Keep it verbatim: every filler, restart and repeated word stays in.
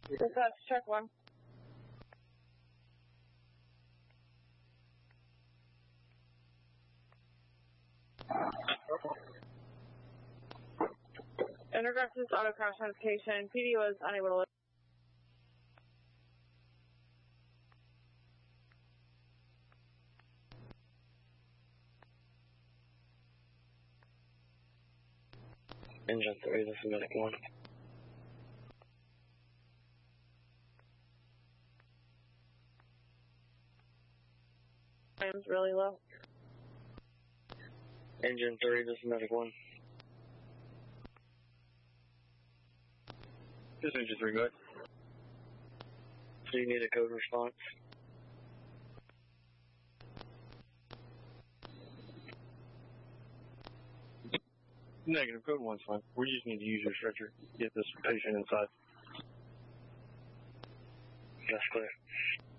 Dispatch, check one. In regards to this auto crash notification, P D was unable to. Engine three, this is medic one. Volume's really low. Engine three, this is medic one. This is engine three, go ahead. So you need a code response? Negative, code one's fine. We just need to use your stretcher. Get this patient inside. That's clear.